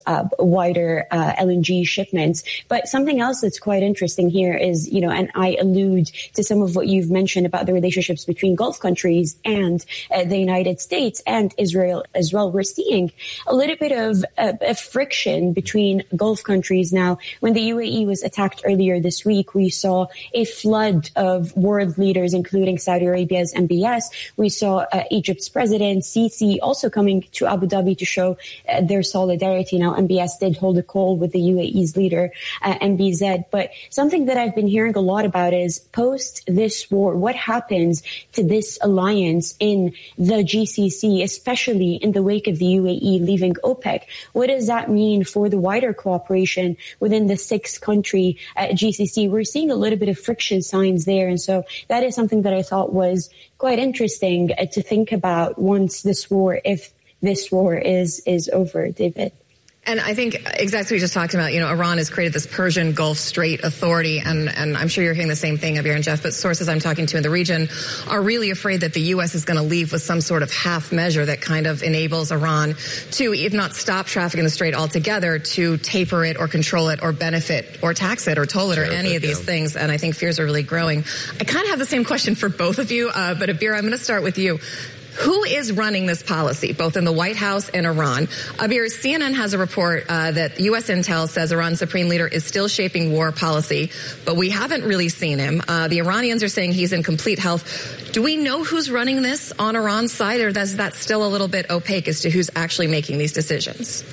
wider LNG shipments. But something else that's quite interesting here is, and I allude to some of what you've mentioned about the relationships between Gulf countries and the United States and Israel as well. We're seeing a little bit of a friction between Gulf countries now. When the UAE was attacked earlier this week, we saw a flood of world leaders, including Saudi Arabia's MBS. We saw Egypt's president, Sisi, also coming to Abu Dhabi to show their solidarity. Now, MBS did hold a call with the UAE's leader, MBZ. But something that I've been hearing a lot about is post this war, what happens to this alliance in the GCC, especially in the wake of the UAE leaving OPEC? What does that mean for the wider cooperation within the 6-country GCC? We're seeing a little bit of friction signs there. And so that is something that I thought was quite interesting to think about once this war, if this war is over, David. And I think exactly what we just talked about, Iran has created this Persian Gulf Strait Authority, and I'm sure you're hearing the same thing, Abir and Jeff, but sources I'm talking to in the region are really afraid that the U.S. is going to leave with some sort of half measure that kind of enables Iran to, if not stop traffic in the Strait altogether, to taper it or control it or benefit or tax it or toll it or any of these things. And I think fears are really growing. I kind of have the same question for both of you, but Abir, I'm going to start with you. Who is running this policy, both in the White House and Iran? Abir, CNN has a report that U.S. intel says Iran's supreme leader is still shaping war policy, but we haven't really seen him. The Iranians are saying he's in complete health. Do we know who's running this on Iran's side, or is that still a little bit opaque as to who's actually making these decisions?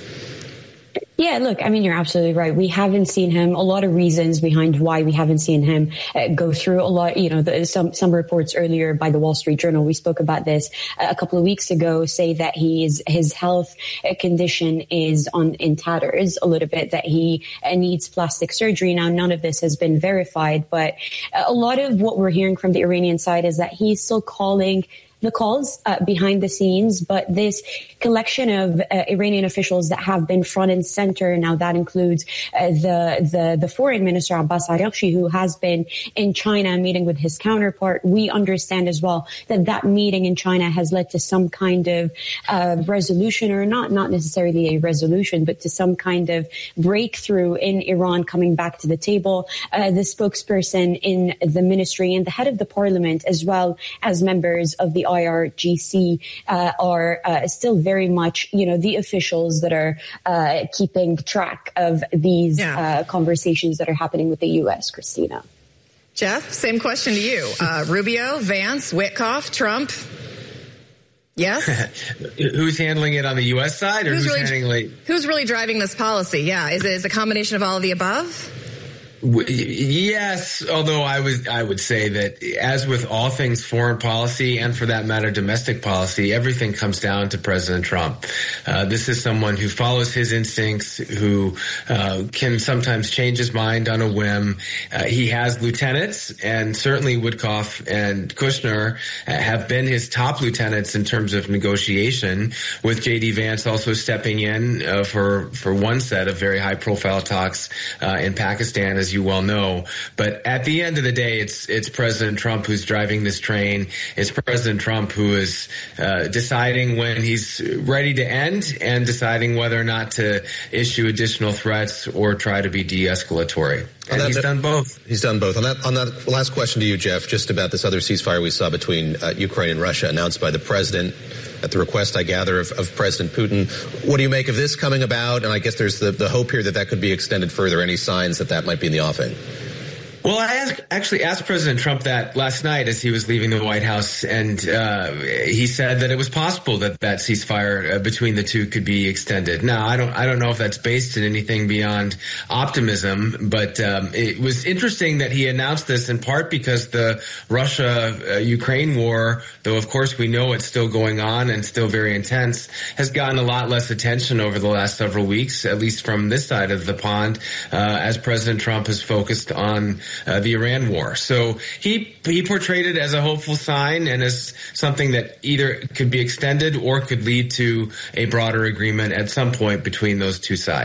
Yeah, look, you're absolutely right. We haven't seen him. A lot of reasons behind why we haven't seen him go through a lot. Some reports earlier by the Wall Street Journal, we spoke about this a couple of weeks ago, say that his health condition is in tatters a little bit, that he needs plastic surgery. Now, none of this has been verified, but a lot of what we're hearing from the Iranian side is that he's still calling the calls behind the scenes, but this collection of Iranian officials that have been front and center now, that includes the foreign minister Abbas Araghchi, who has been in China meeting with his counterpart. We understand as well that meeting in China has led to some kind of resolution, or not necessarily a resolution, but to some kind of breakthrough in Iran coming back to the table. The spokesperson in the ministry and the head of the parliament, as well as members of the IRGC, are still very much, the officials that are keeping track of these conversations that are happening with the U.S., Christina. Jeff, same question to you. Rubio, Vance, Witkoff, Trump. Yes? Who's handling it on the U.S. side, or who's really driving this policy? Yeah. Is it a combination of all of the above? Yes, although I would say that, as with all things foreign policy, and for that matter domestic policy, everything comes down to President Trump. This is someone who follows his instincts, who can sometimes change his mind on a whim. He has lieutenants, and certainly Witkoff and Kushner have been his top lieutenants in terms of negotiation, with J.D. Vance also stepping in for one set of very high-profile talks in Pakistan, as you well know. But at the end of the day, it's President Trump who's driving this train. It's President Trump who is deciding when he's ready to end, and deciding whether or not to issue additional threats or try to be de-escalatory. And he's done both. He's done both. On that last question to you, Jeff, just about this other ceasefire we saw between Ukraine and Russia, announced by the president at the request, I gather, of President Putin. What do you make of this coming about? And I guess there's the hope here that could be extended further. Any signs that might be in the offing? Well, I actually asked President Trump that last night as he was leaving the White House, and he said that it was possible that ceasefire between the two could be extended. Now, I don't know if that's based in anything beyond optimism, but it was interesting that he announced this in part because the Russia-Ukraine war, though of course we know it's still going on and still very intense, has gotten a lot less attention over the last several weeks, at least from this side of the pond, as President Trump has focused on the Iran war. So he portrayed it as a hopeful sign and as something that either could be extended or could lead to a broader agreement at some point between those two sides.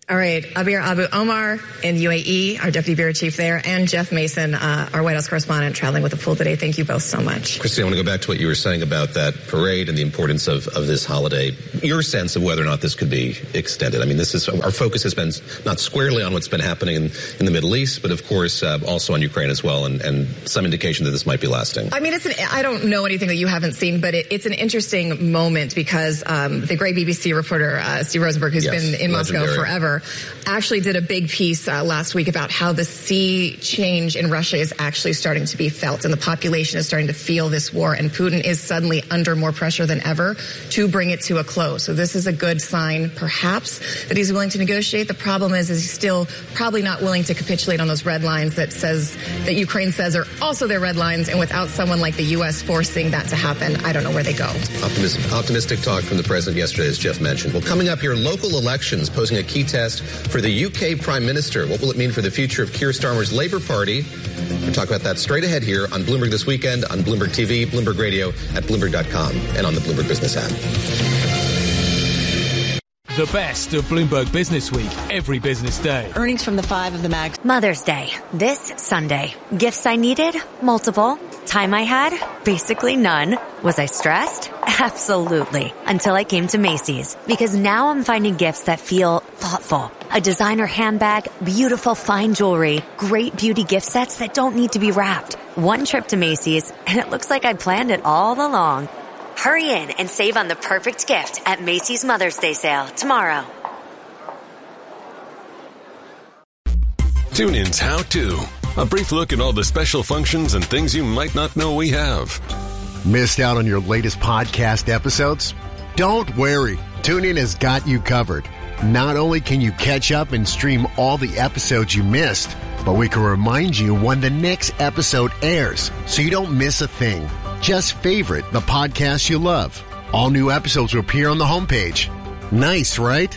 All right, Abir Abu Omar in UAE, our Deputy Bureau Chief there, and Jeff Mason, our White House correspondent, traveling with the pool today. Thank you both so much. Christy, I want to go back to what you were saying about that parade and the importance of this holiday. Your sense of whether or not this could be extended. I mean, our focus has been not squarely on what's been happening in the Middle East, but of course also on Ukraine as well, and some indication that this might be lasting. I mean, I don't know anything that you haven't seen, but it's an interesting moment because the great BBC reporter, Steve Rosenberg, who's been in Moscow forever, actually did a big piece last week about how the sea change in Russia is actually starting to be felt, and the population is starting to feel this war, and Putin is suddenly under more pressure than ever to bring it to a close. So this is a good sign, perhaps, that he's willing to negotiate. The problem is he's still probably not willing to capitulate on those red lines that Ukraine says are also their red lines, and without someone like the U.S. forcing that to happen, I don't know where they go. Optimistic talk from the president yesterday, as Jeff mentioned. Well, coming up here, local elections posing a key test for the UK Prime Minister. What will it mean for the future of Keir Starmer's Labour Party? We'll talk about that straight ahead here on Bloomberg This Weekend, on Bloomberg TV, Bloomberg Radio, at Bloomberg.com, and on the Bloomberg Business app. The best of Bloomberg Business Week, every business day. Earnings from the 5 of the mag. Mother's Day, this Sunday. Gifts I needed? Multiple. Time I had? Basically none. Was I stressed? Absolutely. Until I came to Macy's. Because now I'm finding gifts that feel thoughtful. A designer handbag, beautiful fine jewelry, great beauty gift sets that don't need to be wrapped. One trip to Macy's, and it looks like I planned it all along. Hurry in and save on the perfect gift at Macy's Mother's Day sale tomorrow. TuneIn's How To. A brief look at all the special functions and things you might not know we have. Missed out on your latest podcast episodes? Don't worry. TuneIn has got you covered. Not only can you catch up and stream all the episodes you missed, but we can remind you when the next episode airs so you don't miss a thing. Just favorite the podcast you love. All new episodes will appear on the homepage. Nice, right?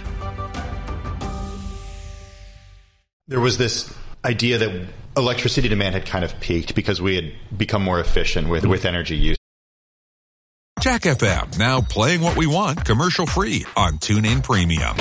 There was this idea that electricity demand had kind of peaked because we had become more efficient with energy use. Jack FM, now playing what we want commercial free on TuneIn Premium.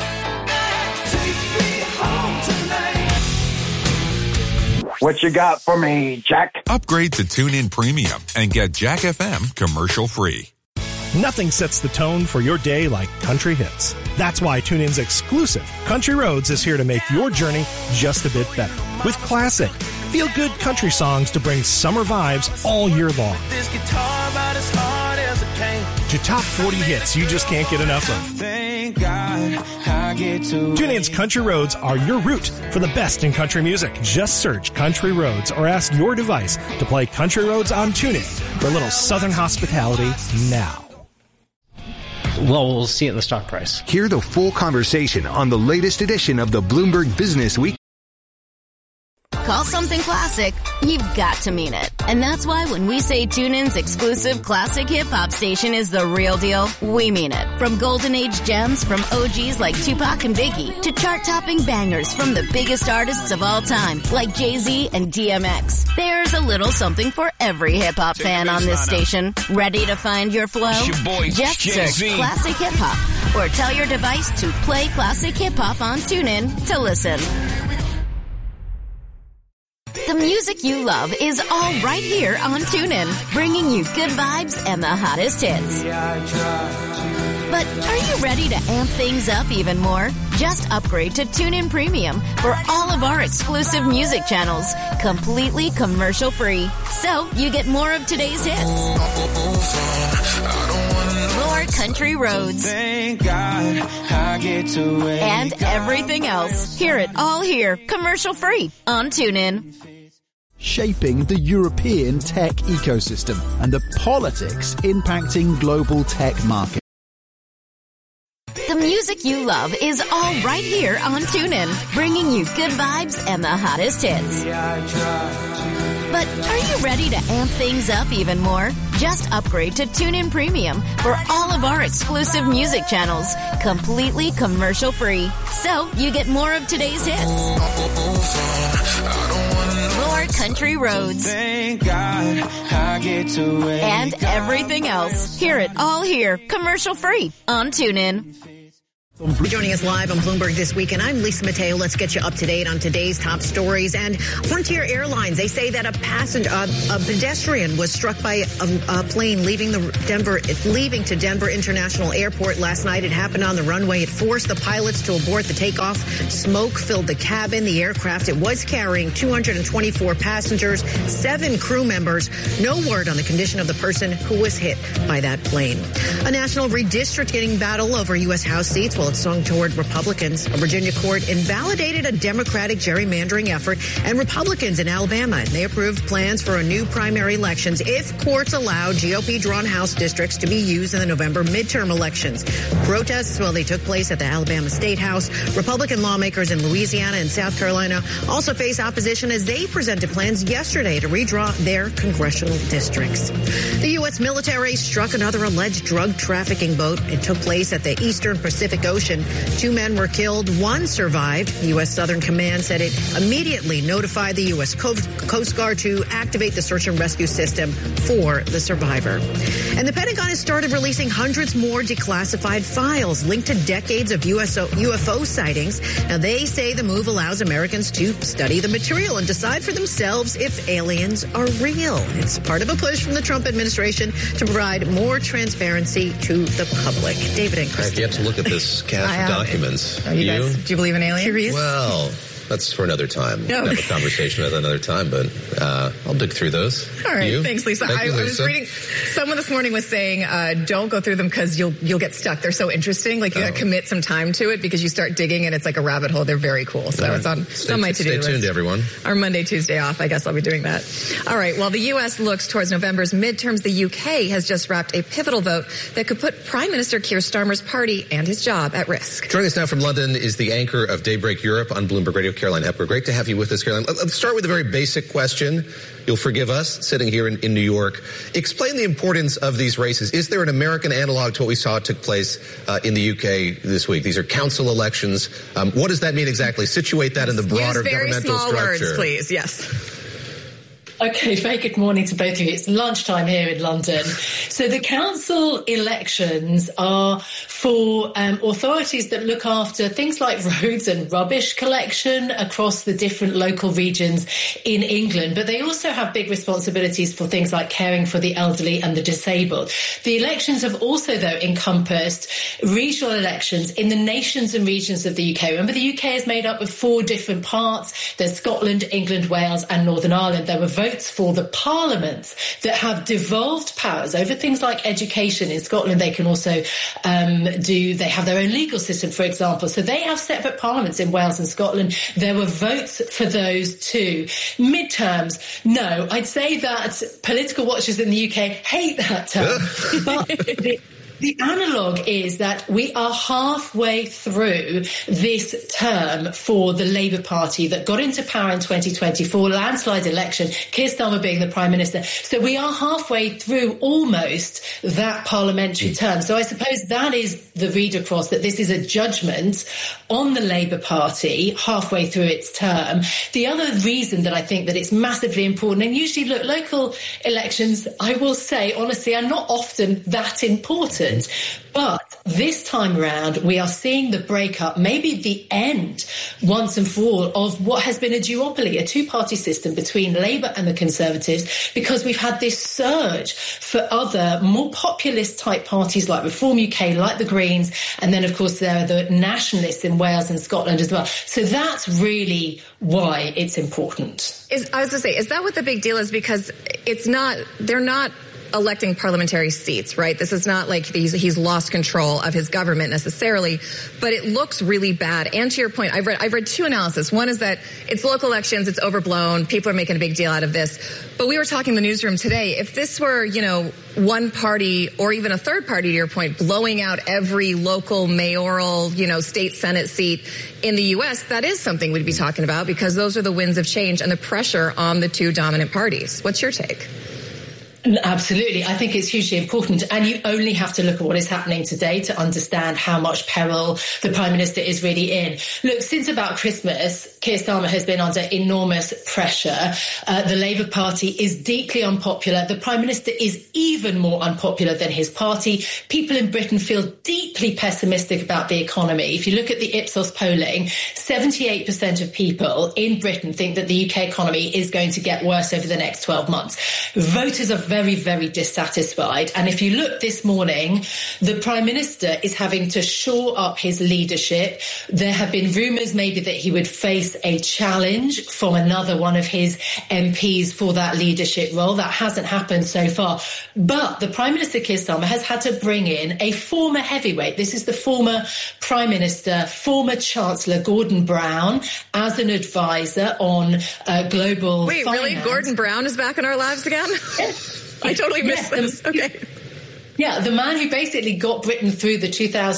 What you got for me, Jack? Upgrade to TuneIn Premium and get Jack FM commercial free. Nothing sets the tone for your day like country hits. That's why TuneIn's exclusive Country Roads is here to make your journey just a bit better. With classic, feel-good country songs to bring summer vibes all year long. This guitar about as hard as it came. To top 40 hits you just can't get enough of. Thank God I get to TuneIn's Country Roads are your route for the best in country music. Just search Country Roads or ask your device to play Country Roads on TuneIn for a little Southern hospitality now. Well, we'll see it in the stock price. Hear the full conversation on the latest edition of the Bloomberg Business Week. Call something classic, you've got to mean it. And that's why when we say TuneIn's exclusive classic hip-hop station is the real deal, we mean it. From golden age gems from OGs like Tupac and Biggie to chart-topping bangers from the biggest artists of all time like Jay-Z and DMX. There's a little something for every hip-hop fan on this station. Ready to find your flow? Just search Classic Hip-Hop or tell your device to play Classic Hip-Hop on TuneIn to listen. The music you love is all right here on TuneIn, bringing you good vibes and the hottest hits. But are you ready to amp things up even more? Just upgrade to TuneIn Premium for all of our exclusive music channels, completely commercial free. So you get more of today's hits. More country roads. Thank God I get to and everything else. Hear it all here, commercial free on TuneIn. Shaping the European tech ecosystem and the politics impacting global tech markets. The music you love is all right here on TuneIn, bringing you good vibes and the hottest hits. But are you ready to amp things up even more? Just upgrade to TuneIn Premium for all of our exclusive music channels, completely commercial free. So you get more of today's hits. More country roads. Thank God I get to and everything else. Hear it all here, commercial free on TuneIn. Joining us live on Bloomberg This Week, and I'm Lisa Mateo. Let's get you up to date on today's top stories. And Frontier Airlines, they say that a pedestrian was struck by a plane leaving to Denver International Airport last night. It happened on the runway. It forced the pilots to abort the takeoff. Smoke filled the cabin. The aircraft, it was carrying 224 passengers, 7 crew members. No word on the condition of the person who was hit by that plane. A national redistricting battle over U.S. House seats. Well, it's swung toward Republicans. A Virginia court invalidated a Democratic gerrymandering effort, and Republicans in Alabama, and they approved plans for a new primary elections if courts allow GOP-drawn House districts to be used in the November midterm elections. Protests, well, they took place at the Alabama State House. Republican lawmakers in Louisiana and South Carolina also face opposition as they presented plans yesterday to redraw their congressional districts. The U.S. military struck another alleged drug trafficking boat. It took place at the Eastern Pacific Ocean. 2 men were killed. 1 survived. The U.S. Southern Command said it immediately notified the U.S. Coast Guard to activate the search and rescue system for the survivor. And the Pentagon has started releasing hundreds more declassified files linked to decades of UFO sightings. Now, they say the move allows Americans to study the material and decide for themselves if aliens are real. It's part of a push from the Trump administration to provide more transparency to the public. David and Christine. You have to look at this cache of documents. You guys, do you believe in aliens? Curious? Well, that's for another time. No. We'll have a conversation at another time, but I'll dig through those. All right. You? Thanks, Lisa. Thank you, Lisa. I was reading, someone this morning was saying, don't go through them because you'll get stuck. They're so interesting. Like, you got to commit some time to it because you start digging and it's like a rabbit hole. They're very cool. So it's on my to-do list. Stay tuned, everyone. Our Monday, Tuesday off. I guess I'll be doing that. All right. While the U.S. looks towards November's midterms, the U.K. has just wrapped a pivotal vote that could put Prime Minister Keir Starmer's party and his job at risk. Joining us now from London is the anchor of Daybreak Europe on Bloomberg Radio, Caroline Hepker. Great to have you with us, Caroline. Let's start with a very basic question. You'll forgive us, sitting here in New York. Explain the importance of these races. Is there an American analog to what we saw took place in the UK this week? These are council elections. What does that mean exactly? Situate that in the broader governmental structure. Use very small words, please. Yes. Okay, very good morning to both of you. It's lunchtime here in London. So the council elections are for authorities that look after things like roads and rubbish collection across the different local regions in England. But they also have big responsibilities for things like caring for the elderly and the disabled. The elections have also, though, encompassed regional elections in the nations and regions of the UK. Remember, the UK is made up of 4 different parts. There's Scotland, England, Wales and Northern Ireland. There were votes for the parliaments that have devolved powers over things like education. In Scotland, they can also they have their own legal system, for example. So they have separate parliaments in Wales and Scotland. There were votes for those too. Midterms, no. I'd say that political watchers in the UK hate that term. But the analogue is that we are halfway through this term for the Labour Party that got into power in 2024, landslide election, Keir Starmer being the Prime Minister. So we are halfway through almost that parliamentary term. So I suppose that is the read across, that this is a judgment on the Labour Party halfway through its term. The other reason that I think that it's massively important, and usually, look, local elections, I will say, honestly, are not often that important. But this time around, we are seeing the breakup, maybe the end, once and for all, of what has been a duopoly, a 2-party system between Labour and the Conservatives, because we've had this surge for other more populist type parties like Reform UK, like the Greens, and then, of course, there are the nationalists in Wales and Scotland as well. So that's really why it's important. I was going to say, is that what the big deal is? Because they're not electing parliamentary seats, right? This is not like he's lost control of his government necessarily, but it looks really bad. And to your point, I've read 2 analyses. One is that it's local elections, it's overblown, people are making a big deal out of this. But we were talking in the newsroom today, if this were, one party or even a third party, to your point, blowing out every local mayoral, state Senate seat in the U.S., that is something we'd be talking about, because those are the winds of change and the pressure on the 2 dominant parties. What's your take? Absolutely. I think it's hugely important. And you only have to look at what is happening today to understand how much peril the Prime Minister is really in. Look, since about Christmas, Keir Starmer has been under enormous pressure. The Labour Party is deeply unpopular. The Prime Minister is even more unpopular than his party. People in Britain feel deeply pessimistic about the economy. If you look at the Ipsos polling, 78% of people in Britain think that the UK economy is going to get worse over the next 12 months. Voters are very, very dissatisfied. And if you look this morning, the Prime Minister is having to shore up his leadership. There have been rumours maybe that he would face a challenge from another one of his MPs for that leadership role. That hasn't happened so far. But the Prime Minister, Keir Starmer, has had to bring in a former heavyweight. This is the former Prime Minister, former Chancellor Gordon Brown, as an advisor on global finance. Really? Gordon Brown is back in our lives again? I totally missed this. Okay. Yeah, the man who basically got Britain through the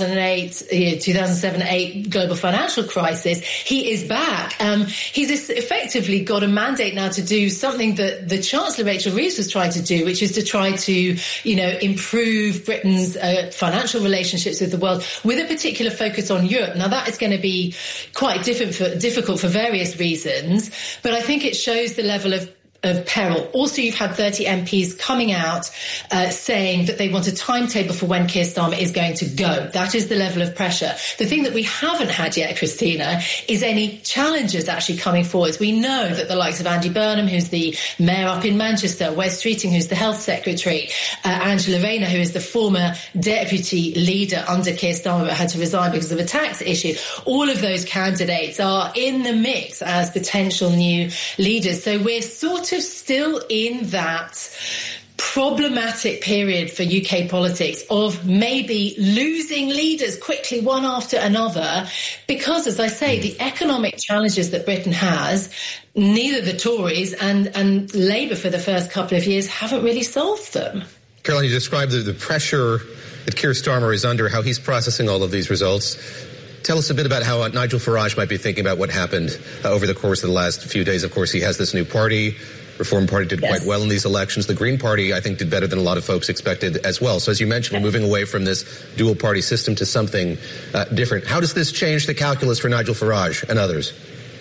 2007-8 global financial crisis, he is back. He's effectively got a mandate now to do something that the Chancellor Rachel Reeves was trying to do, which is to try to, improve Britain's financial relationships with the world with a particular focus on Europe. Now, that is going to be quite difficult for various reasons, but I think it shows the level of peril. Also, you've had 30 MPs coming out saying that they want a timetable for when Keir Starmer is going to go. That is the level of pressure. The thing that we haven't had yet, Christina, is any challengers actually coming forward. We know that the likes of Andy Burnham, who's the mayor up in Manchester, Wes Streeting, who's the health secretary, Angela Rayner, who is the former deputy leader under Keir Starmer but had to resign because of a tax issue. All of those candidates are in the mix as potential new leaders. So we're sort of still in that problematic period for UK politics of maybe losing leaders quickly one after another because, as I say, the economic challenges that Britain has, neither the Tories and Labour for the first couple of years haven't really solved them. Caroline, you described the pressure that Keir Starmer is under, how he's processing all of these results. Tell us a bit about how Nigel Farage might be thinking about what happened over the course of the last few days. Of course, he has this new party. Reform Party did quite well in these elections. The Green Party, I think, did better than a lot of folks expected as well. So as you mentioned, we're moving away from this dual party system to something different. How does this change the calculus for Nigel Farage and others?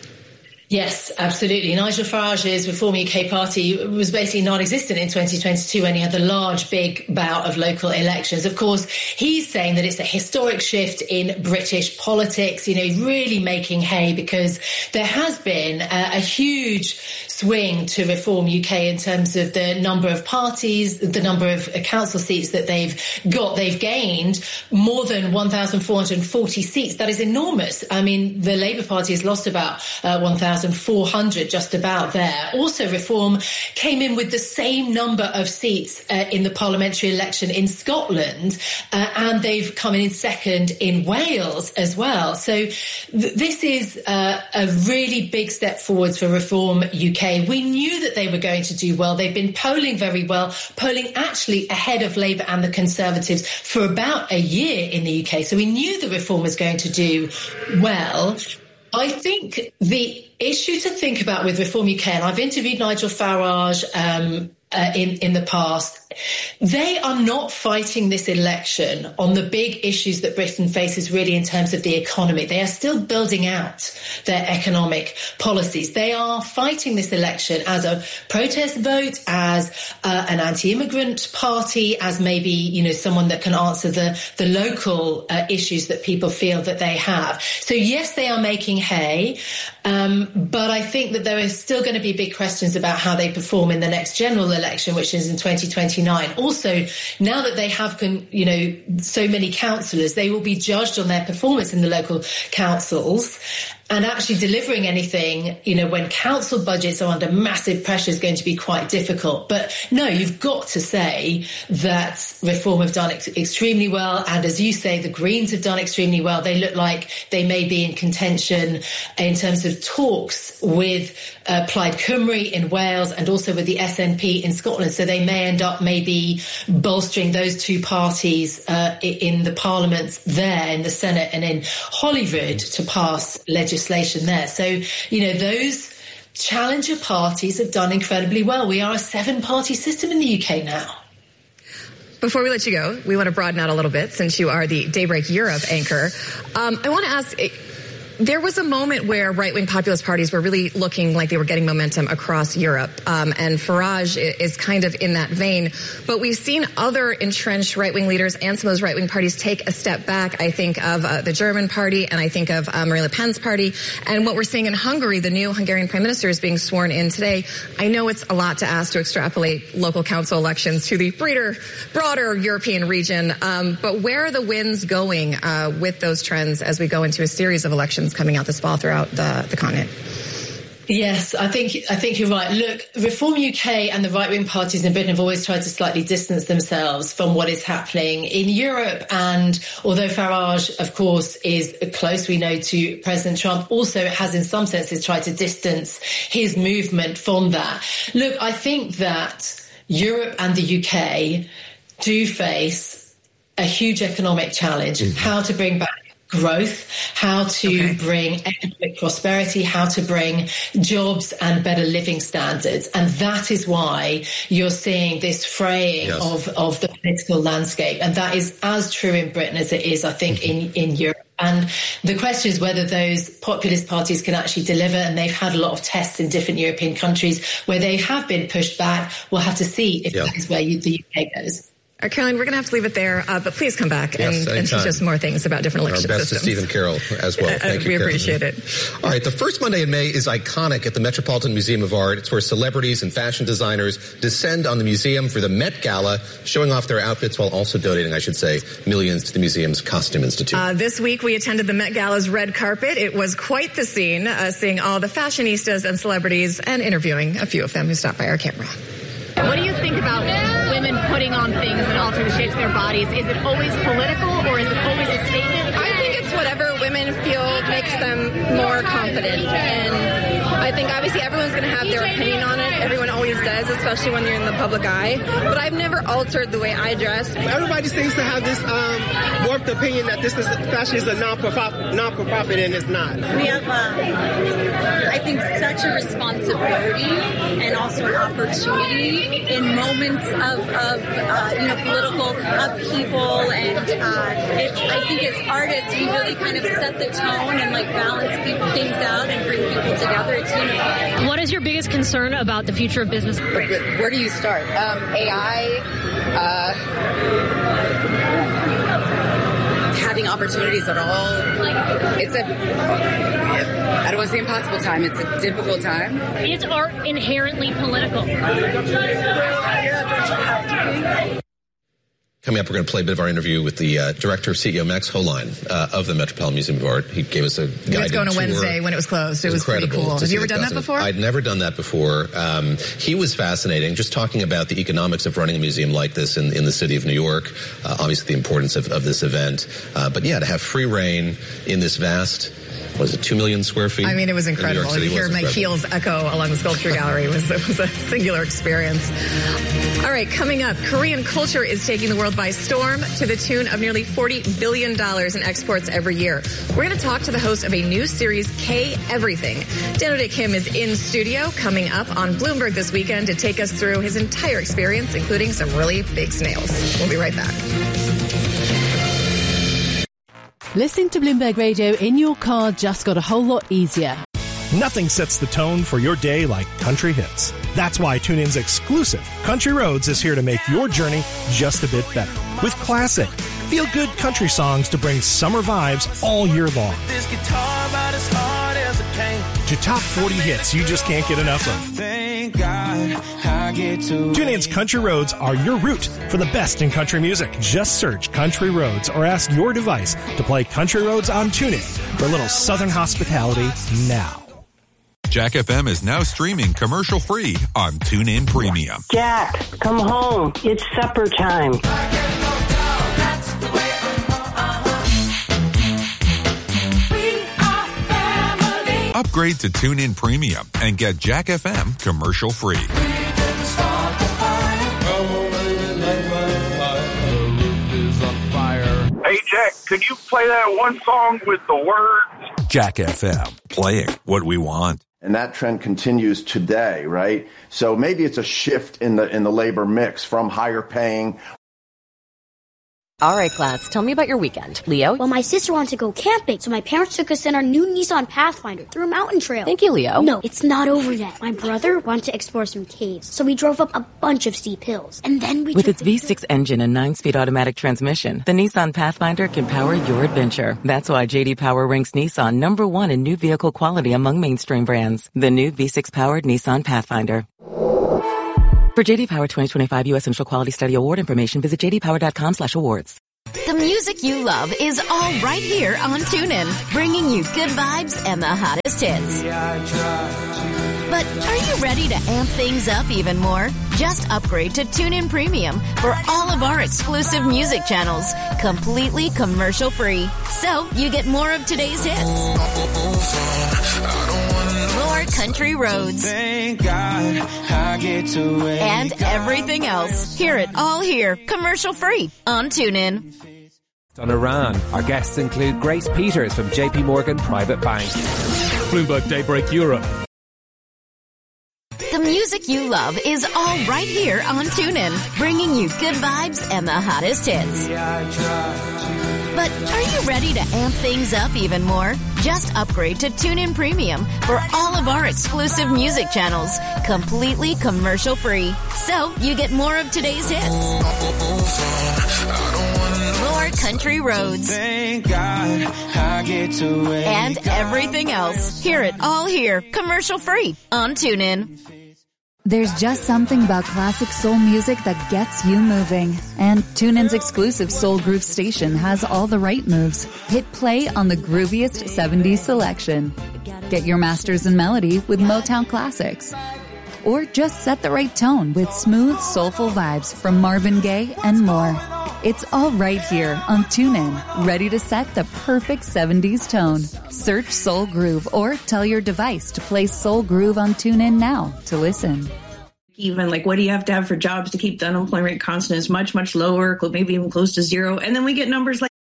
Yes, absolutely. Nigel Farage's Reform UK Party was basically non-existent in 2022 when he had the large, big bout of local elections. Of course, he's saying that it's a historic shift in British politics, really making hay because there has been a huge swing to Reform UK in terms of the number of parties, the number of council seats that they've got. They've gained more than 1,440 seats. That is enormous. I mean, the Labour Party has lost about 1,400, just about there. Also, Reform came in with the same number of seats in the parliamentary election in Scotland, and they've come in second in Wales as well. So this is a really big step forwards for Reform UK. We knew that they were going to do well. They've been polling very well, polling actually ahead of Labour and the Conservatives for about a year in the UK. So we knew the Reform was going to do well. I think the issue to think about with Reform UK, and I've interviewed Nigel Farage in the past, they are not fighting this election on the big issues that Britain faces really in terms of the economy. They are still building out their economic policies. They are fighting this election as a protest vote, as an anti-immigrant party, as maybe, someone that can answer the local issues that people feel that they have. So yes, they are making hay, but I think that there are still going to be big questions about how they perform in the next general election, which is in 2029. Also, now that they have, so many councillors, they will be judged on their performance in the local councils. And actually delivering anything, when council budgets are under massive pressure is going to be quite difficult. But no, you've got to say that Reform have done extremely well. And as you say, the Greens have done extremely well. They look like they may be in contention in terms of talks with Plaid Cymru in Wales and also with the SNP in Scotland. So they may end up maybe bolstering those two parties in the parliaments there, in the Senate and in Holyrood, to pass legislation there. So, those challenger parties have done incredibly well. We are a 7-party system in the UK now. Before we let you go, we want to broaden out a little bit since you are the Daybreak Europe anchor. I want to ask, there was a moment where right-wing populist parties were really looking like they were getting momentum across Europe, and Farage is kind of in that vein. But we've seen other entrenched right-wing leaders and some of those right-wing parties take a step back. I think of the German party, and I think of Marine Le Pen's party. And what we're seeing in Hungary, the new Hungarian prime minister is being sworn in today. I know it's a lot to ask to extrapolate local council elections to the broader European region, but where are the winds going with those trends as we go into a series of elections coming out this fall throughout the continent? Yes, I think you're right. Look, Reform UK and the right-wing parties in Britain have always tried to slightly distance themselves from what is happening in Europe. And although Farage, of course, is close, we know, to President Trump, also has in some senses tried to distance his movement from that. Look, I think that Europe and the UK do face a huge economic challenge, how to bring back growth, how to bring economic prosperity, how to bring jobs and better living standards. And that is why you're seeing this fraying of the political landscape. And that is as true in Britain as it is, I think, in Europe. And the question is whether those populist parties can actually deliver. And they've had a lot of tests in different European countries where they have been pushed back. We'll have to see if that is where the UK goes. All right, Caroline, we're going to have to leave it there, but please come back and teach us more things about different election systems. systems. Our best to Stephen Carroll as well. Thank you, we appreciate it. All right, the first Monday in May is iconic at the Metropolitan Museum of Art. It's where celebrities and fashion designers descend on the museum for the Met Gala, showing off their outfits while also donating, I should say, millions to the museum's Costume Institute. This week, we attended the Met Gala's red carpet. It was quite the scene, seeing all the fashionistas and celebrities and interviewing a few of them who stopped by our camera. What do you think about women putting on things that alter the shapes of their bodies? Is it always political or is it always a statement? I think it's whatever women feel makes them more confident. And I think obviously everyone's going to have their opinion on it. Everyone always does, especially when you're in the public eye. But I've never altered the way I dress. Everybody seems to have this warped opinion that this is fashion is a non-for-profit, and it's not. We have, I think, such a responsibility and also an opportunity in moments of political upheaval, and I think as artists we really kind of set the tone and balance things out and bring people together. It's unifying. What is your biggest concern about the future of business? Where do you start? AI, having opportunities at all. It's I don't want to say impossible time. It's a difficult time. Is art inherently political? Coming up, we're going to play a bit of our interview with the director, CEO Max Holein of the Metropolitan Museum of Art. He gave us a guided tour. He was going on Wednesday when it was closed. It was pretty cool. Have you ever done that before? I'd never done that before. He was fascinating, just talking about the economics of running a museum like this in the city of New York, obviously the importance of this event. But yeah, to have free reign in this vast, was it 2 million square feet? I mean, it was incredible. You hear my heels echo along the sculpture gallery. It was a singular experience. All right, coming up, Korean culture is taking the world by storm to the tune of nearly $40 billion in exports every year. We're going to talk to the host of a new series, K-Everything. Dano-dae Kim is in studio coming up on Bloomberg this weekend to take us through his entire experience, including some really big snails. We'll be right back. Listening to Bloomberg Radio in your car just got a whole lot easier. Nothing sets the tone for your day like country hits. That's why TuneIn's exclusive Country Roads is here to make your journey just a bit better. With classic, feel-good country songs to bring summer vibes all year long. This guitar about as hard as it came. To top 40 hits you just can't get enough of. Thank God I get to. TuneIn's Country Roads are your route for the best in country music. Just search Country Roads or ask your device to play Country Roads on TuneIn for a little southern hospitality now. Jack FM is now streaming commercial-free on TuneIn Premium. Jack, come home. It's supper time. Upgrade to TuneIn Premium and get Jack FM commercial-free. Hey, Jack, could you play that one song with the words? Jack FM, playing what we want. And that trend continues today, right? So maybe it's a shift in the labor mix from higher paying. All right, class, tell me about your weekend. Leo? Well, my sister wanted to go camping, so my parents took us in our new Nissan Pathfinder through a mountain trail. Thank you, Leo. No, it's not over yet. My brother wanted to explore some caves, so we drove up a bunch of steep hills. And then we With its V6 engine and 9-speed automatic transmission, the Nissan Pathfinder can power your adventure. That's why J.D. Power ranks Nissan #1 in new vehicle quality among mainstream brands. The new V6-powered Nissan Pathfinder. For J.D. Power 2025 U.S. Initial Quality Study Award information, visit jdpower.com/awards. The music you love is all right here on TuneIn, bringing you good vibes and the hottest hits. But are you ready to amp things up even more? Just upgrade to TuneIn Premium for all of our exclusive music channels, completely commercial-free. So you get more of today's hits. More country roads. Thank God I get to wake and everything else. Hear it all here, commercial-free on TuneIn. On Iran, our guests include Grace Peters from JP Morgan Private Bank. Bloomberg Daybreak Europe. The music you love is all right here on TuneIn, bringing you good vibes and the hottest hits. But are you ready to amp things up even more? Just upgrade to TuneIn Premium for all of our exclusive music channels, completely commercial-free. So you get more of today's hits. More country roads. Thank God I get to wake and everything else. Hear it all here, commercial-free on TuneIn. There's just something about classic soul music that gets you moving. And TuneIn's exclusive Soul Groove station has all the right moves. Hit play on the grooviest 70s selection. Get your masters in melody with Motown classics. Or just set the right tone with smooth, soulful vibes from Marvin Gaye and more. It's all right here on TuneIn, ready to set the perfect 70s tone. Search Soul Groove or tell your device to play Soul Groove on TuneIn now to listen. Even like, what do you have to have for jobs to keep the unemployment rate constant is much, much lower, maybe even close to zero. And then we get numbers like...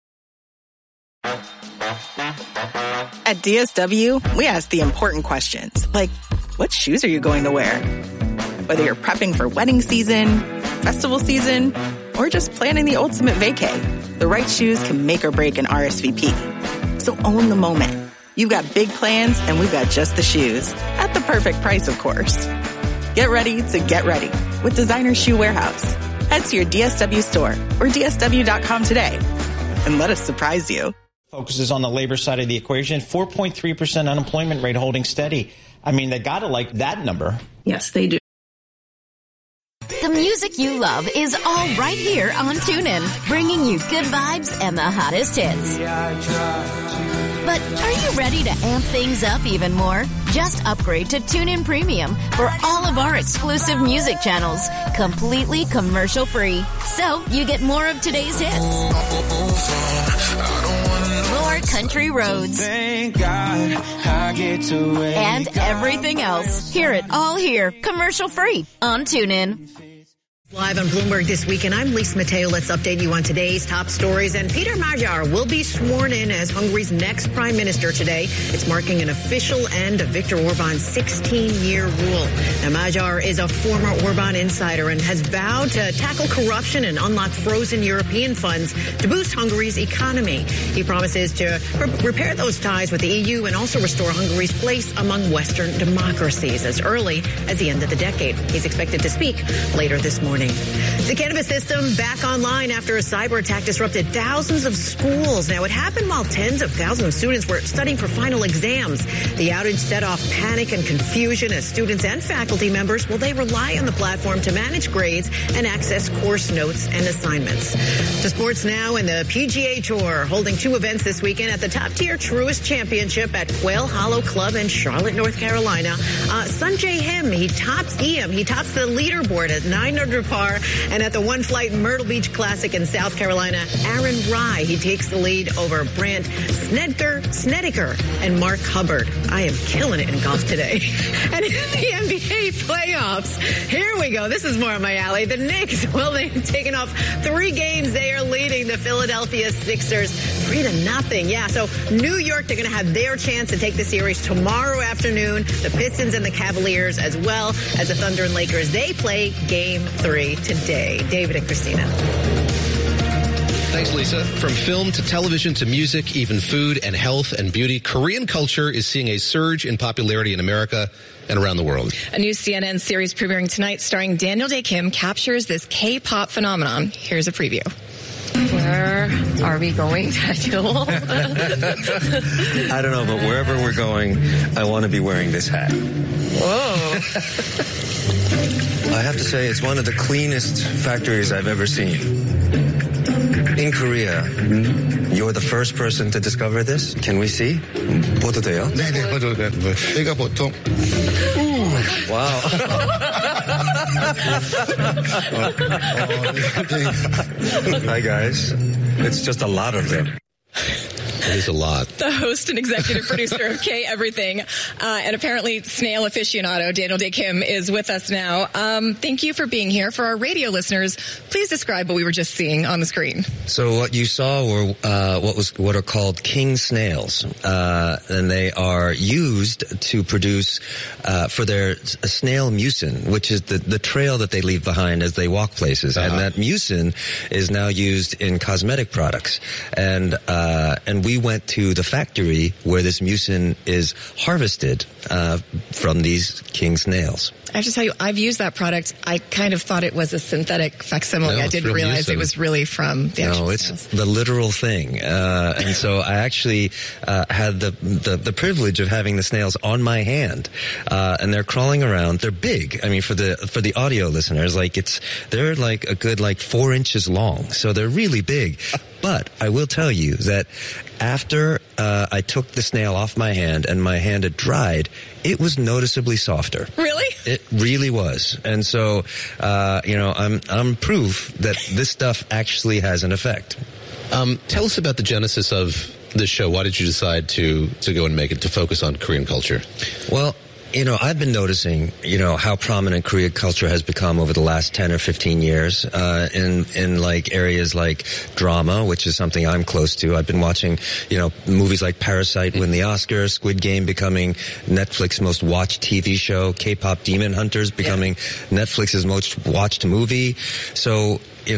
At DSW, we ask the important questions, like, what shoes are you going to wear? Whether you're prepping for wedding season, festival season, or just planning the ultimate vacay, the right shoes can make or break an RSVP. So own the moment. You've got big plans, and we've got just the shoes. At the perfect price, of course. Get ready to get ready with Designer Shoe Warehouse. Head to your DSW store or DSW.com today and let us surprise you. Focuses on the labor side of the equation. 4.3% unemployment rate holding steady. I mean, they got to like that number. Yes, they do. The music you love is all right here on TuneIn, bringing you good vibes and the hottest hits. But are you ready to amp things up even more? Just upgrade to TuneIn Premium for all of our exclusive music channels, completely commercial-free. So you get more of today's hits. More country roads. Thank God I get to wake and everything else. Hear it all here, commercial-free on TuneIn. Live on Bloomberg This Week, and I'm Lisa Mateo. Let's update you on today's top stories. And Peter Magyar will be sworn in as Hungary's next prime minister today. It's marking an official end of Viktor Orban's 16-year rule. Now, Magyar is a former Orban insider and has vowed to tackle corruption and unlock frozen European funds to boost Hungary's economy. He promises to repair those ties with the EU and also restore Hungary's place among Western democracies as early as the end of the decade. He's expected to speak later this morning. The cannabis system back online after a cyber attack disrupted thousands of schools. Now, it happened while tens of thousands of students were studying for final exams. The outage set off panic and confusion as students and faculty members, well, they rely on the platform to manage grades and access course notes and assignments. To sports now, and the PGA Tour holding two events this weekend at the top-tier Truist Championship at Quail Hollow Club in Charlotte, North Carolina. Sungjae Im, he tops the leaderboard at 9 under par, and at the One Flight Myrtle Beach Classic in South Carolina, Aaron Rai, he takes the lead over Brandt Snedeker and Mark Hubbard. I am killing it in golf today. And in the NBA playoffs, here we go. This is more of my alley. The Knicks, well, they've taken off 3 games. They are leading the Philadelphia Sixers 3-0. Yeah, so New York, they're going to have their chance to take the series tomorrow afternoon. The Pistons and the Cavaliers, as well as the Thunder and Lakers, they play Game 3 today. David and Christina. Thanks, Lisa. From film to television to music, even food and health and beauty, Korean culture is seeing a surge in popularity in America and around the world. A new CNN series premiering tonight starring Daniel Day Kim captures this K-pop phenomenon. Here's a preview. Where are we going, Daniel? I don't know, but wherever we're going, I want to be wearing this hat. Whoa. I have to say, it's one of the cleanest factories I've ever seen. In Korea, you're the first person to discover this? Can we see? 보도 돼요? 네, 보도 돼요. 저희가 보통 Wow. Hi, guys. It's just a lot of them. It is a lot. The host and executive producer of K Everything, and apparently snail aficionado, Daniel Day Kim, is with us now. Thank you for being here. For our radio listeners, please describe what we were just seeing on the screen. So what you saw were what are called king snails, and they are used to produce for their snail mucin, which is the trail that they leave behind as they walk places, and that mucin is now used in cosmetic products, and we went to the factory where this mucin is harvested from these king snails. I have to tell you, I've used that product. I kind of thought it was a synthetic facsimile. I didn't realize it was really from the actual it's snails. The literal thing. And so I actually had the privilege of having the snails on my hand. And they're crawling around. They're big. I mean, for the audio listeners, they're like a good 4 inches long. So they're really big. But I will tell you that after I took the snail off my hand and my hand had dried, it was noticeably softer. Really? It really was. And so, I'm proof that this stuff actually has an effect. Tell us about the genesis of this show. Why did you decide to go and make it, to focus on Korean culture? Well, I've been noticing, how prominent Korean culture has become over the last 10 or 15 years, in areas like drama, which is something I'm close to. I've been watching, movies like Parasite win the Oscar, Squid Game becoming Netflix's most watched TV show, K-pop Demon Hunters becoming Netflix's most watched movie. So,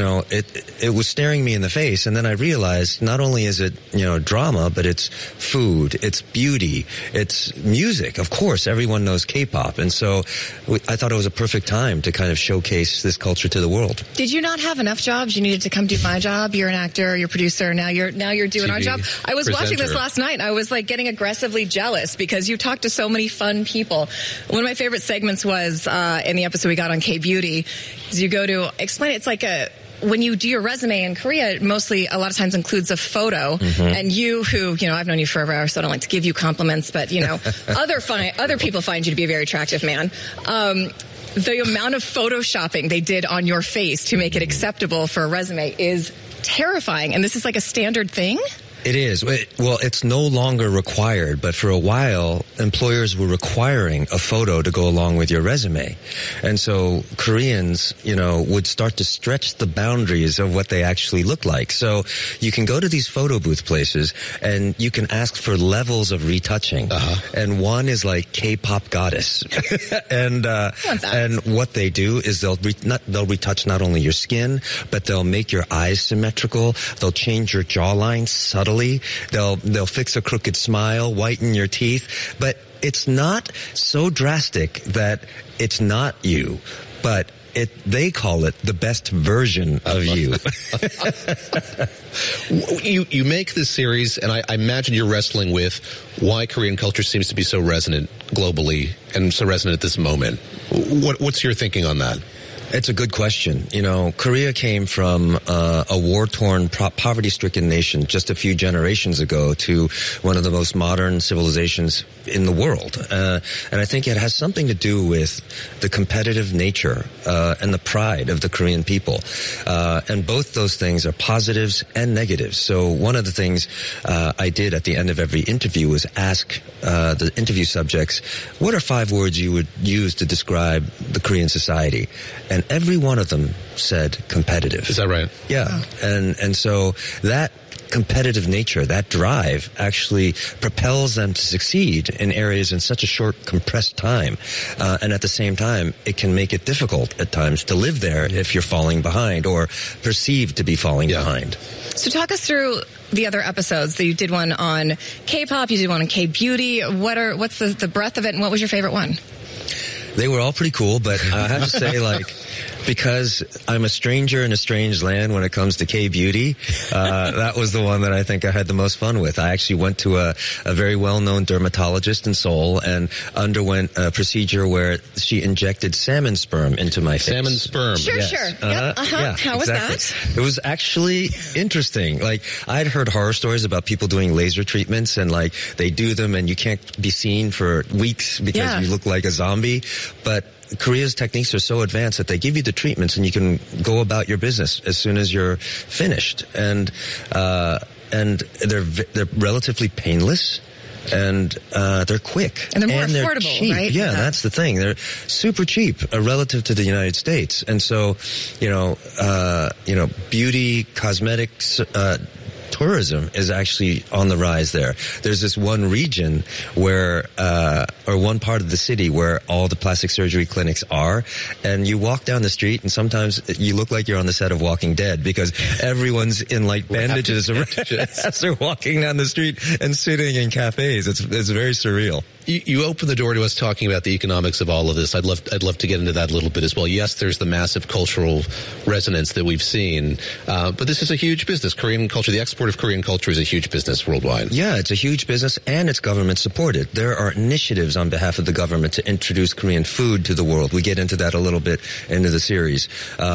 it was staring me in the face, and then I realized not only is it, drama, but it's food, it's beauty, it's music. Of course, everyone knows K-pop, and so I thought it was a perfect time to kind of showcase this culture to the world. Did you not have enough jobs? You needed to come do my job. You're an actor, you're a producer, now you're doing our job. I was watching this last night, and I was getting aggressively jealous because you talked to so many fun people. One of my favorite segments was in the episode we got on K-Beauty, is you go to explain it. It's like when you do your resume in Korea, it mostly a lot of times includes a photo. And you, who, I've known you forever, so I don't like to give you compliments, but, other people find you to be a very attractive man. The amount of photoshopping they did on your face to make it acceptable for a resume is terrifying. And this is like a standard thing? It is. Well, it's no longer required, but for a while, employers were requiring a photo to go along with your resume. And so Koreans, would start to stretch the boundaries of what they actually look like. So you can go to these photo booth places and you can ask for levels of retouching. And one is like K-pop goddess. and what they do is they'll retouch not only your skin, but they'll make your eyes symmetrical. They'll change your jawline subtly. They'll fix a crooked smile, whiten your teeth, but it's not so drastic that it's not you, but they call it the best version of you. You make this series, and I imagine you're wrestling with why Korean culture seems to be so resonant globally and so resonant at this moment. What's your thinking on that? It's a good question. Korea came from a war-torn, poverty-stricken nation just a few generations ago to one of the most modern civilizations in the world. And I think it has something to do with the competitive nature and the pride of the Korean people. And both those things are positives and negatives. So one of the things I did at the end of every interview was ask the interview subjects, what are 5 words you would use to describe the Korean society? And every one of them said competitive. Is that right? Yeah. And so that competitive nature, that drive actually propels them to succeed in areas in such a short, compressed time. And at the same time, it can make it difficult at times to live there if you're falling behind or perceived to be falling behind. So talk us through the other episodes. You did one on K-pop, you did one on K-beauty. What's the breadth of it, and what was your favorite one? They were all pretty cool, but I have to say, because I'm a stranger in a strange land when it comes to K-beauty, that was the one that I think I had the most fun with. I actually went to a very well-known dermatologist in Seoul and underwent a procedure where she injected salmon sperm into my face. Salmon sperm. Sure. Yep. Yeah, How was that? It was actually interesting. I'd heard horror stories about people doing laser treatments and they do them and you can't be seen for weeks because you look like a zombie. But Korea's techniques are so advanced that they give you the treatments and you can go about your business as soon as you're finished. And they're relatively painless. And they're quick. And they're more they're affordable, cheap. right? Yeah, that's the thing. They're super cheap relative to the United States. And so, beauty, cosmetics, tourism is actually on the rise there. There's this one region where, or one part of the city where all the plastic surgery clinics are, and you walk down the street and sometimes you look like you're on the set of Walking Dead because everyone's in bandages as they're walking down the street and sitting in cafes. It's very surreal. You opened the door to us talking about the economics of all of this. I'd love to get into that a little bit as well. Yes, there's the massive cultural resonance that we've seen, but this is a huge business. Korean culture, the export of Korean culture is a huge business worldwide. Yeah, it's a huge business and it's government supported. There are initiatives on behalf of the government to introduce Korean food to the world. We get into that a little bit into the series.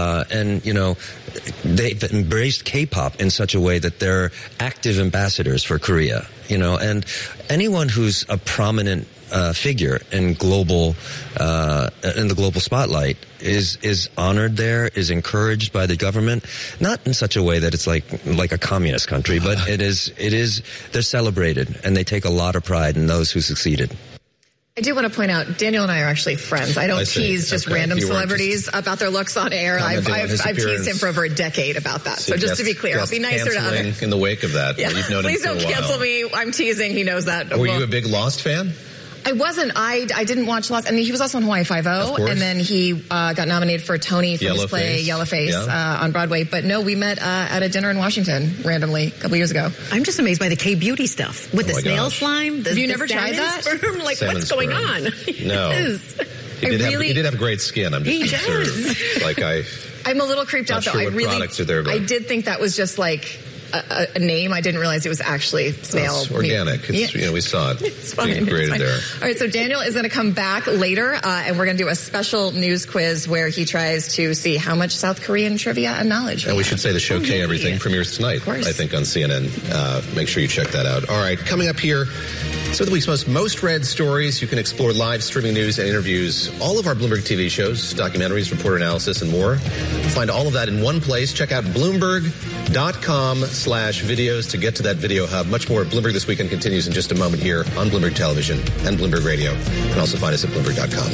They've embraced K-pop in such a way that they're active ambassadors for Korea. And anyone who's a prominent figure in global in the global spotlight is honored there, is encouraged by the government, not in such a way that it's like a communist country, but it is they're celebrated and they take a lot of pride in those who succeeded. I do want to point out, Daniel and I are actually friends. I don't tease just random celebrities about their looks on air. I've teased him for over a decade about that. So just to be clear, I'll be nicer to others. In the wake of that, you've known please him for a while. Don't cancel me. I'm teasing. He knows that. Were you a big Lost fan? I wasn't. I didn't watch Lost. I mean, he was also on Hawaii Five-0, and then he got nominated for a Tony for his play Yellowface on Broadway. But no, we met at a dinner in Washington randomly a couple years ago. I'm just amazed by the K-beauty stuff with the snail slime. Have you never tried that? Sperm? What's going on? No. He did have great skin. I'm just concerned. I'm a little creeped out though. I did think that was just a name. I didn't realize it was actually snail. It's organic. We saw it. It's fine. Being created there. All right, so Daniel is going to come back later, and we're going to do a special news quiz where he tries to see how much South Korean trivia and knowledge. And we should say the show K Everything premieres tonight, I think, on CNN. Make sure you check that out. All right, coming up here, some of the week's most read stories. You can explore live streaming news and interviews, all of our Bloomberg TV shows, documentaries, reporter analysis, and more. Find all of that in one place. Check out Bloomberg.com/videos to get to that video hub. Much more. Bloomberg This Weekend continues in just a moment here on Bloomberg Television and Bloomberg Radio. You can also find us at Bloomberg.com.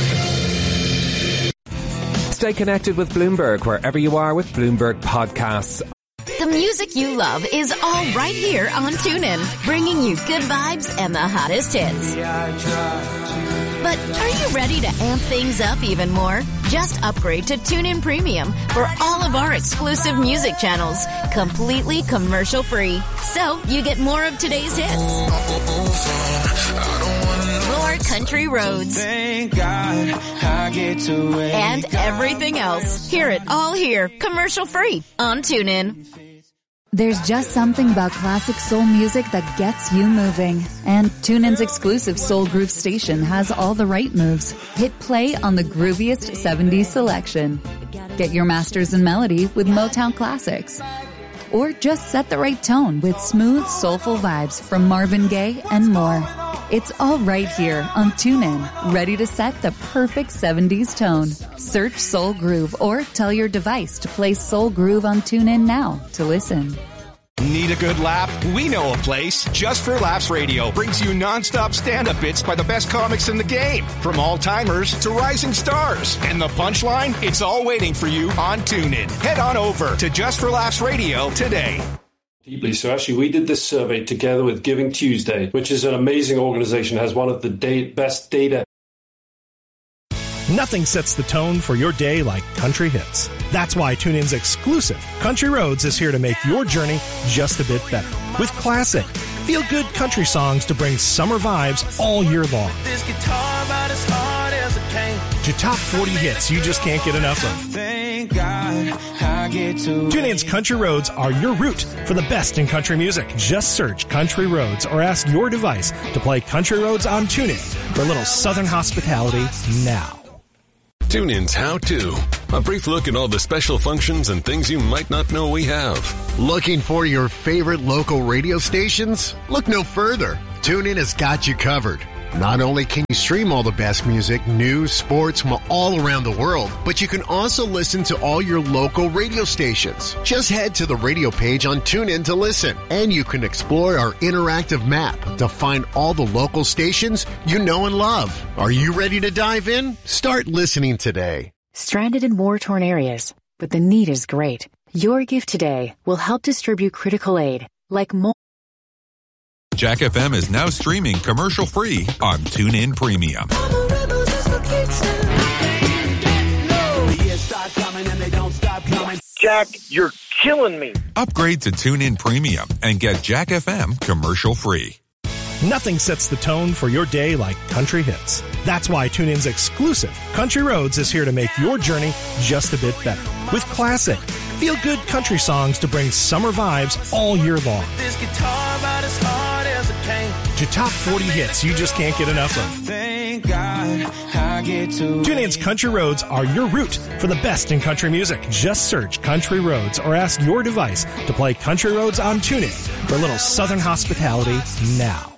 Stay connected with Bloomberg wherever you are with Bloomberg Podcasts. The music you love is all right here on TuneIn, bringing you good vibes and the hottest hits. But are you ready to amp things up even more? Just upgrade to TuneIn Premium for all of our exclusive music channels, completely commercial-free. So you get more of today's hits, more country roads, thank God I get to wake and everything else. Hear it all here, commercial-free on TuneIn. There's just something about classic soul music that gets you moving. And TuneIn's exclusive Soul Groove station has all the right moves. Hit play on the grooviest 70s selection. Get your masters in melody with Motown classics. Or just set the right tone with smooth, soulful vibes from Marvin Gaye and more. It's all right here on TuneIn, ready to set the perfect 70s tone. Search Soul Groove or tell your device to play Soul Groove on TuneIn now to listen. Need a good laugh? We know a place. Just for Laughs Radio brings you nonstop stand-up bits by the best comics in the game, from all-timers to rising stars. And the punchline? It's all waiting for you on TuneIn. Head on over to Just for Laughs Radio today. Deeply. So actually, we did this survey together with Giving Tuesday, which is an amazing organization, has one of the best data. Nothing sets the tone for your day like country hits. That's why TuneIn's exclusive Country Roads is here to make your journey just a bit better. With classic, feel-good country songs to bring summer vibes all year long. This guitar about as hard as a cane. To top 40 hits you just can't get enough of. Thank God I get to. TuneIn's Country Roads are your route for the best in country music. Just search Country Roads or ask your device to play Country Roads on TuneIn for a little Southern hospitality now. TuneIn's How To. A brief look at all the special functions and things you might not know we have. Looking for your favorite local radio stations? Look no further. TuneIn has got you covered. Not only can you stream all the best music, news, sports from all around the world, but you can also listen to all your local radio stations. Just head to the radio page on TuneIn to listen, and you can explore our interactive map to find all the local stations you know and love. Are you ready to dive in? Start listening today. Stranded in war-torn areas, but the need is great. Your gift today will help distribute critical aid, like more. Jack FM is now streaming commercial-free on TuneIn Premium. Jack, you're killing me. Upgrade to TuneIn Premium and get Jack FM commercial-free. Nothing sets the tone for your day like country hits. That's why TuneIn's exclusive Country Roads is here to make your journey just a bit better. With classic, feel-good country songs to bring summer vibes all year long. This guitar about as hard as a cane. To top 40 hits you just can't get enough of. Thank God I get to. TuneIn's Country Roads are your route for the best in country music. Just search Country Roads or ask your device to play Country Roads on TuneIn for a little Southern hospitality now.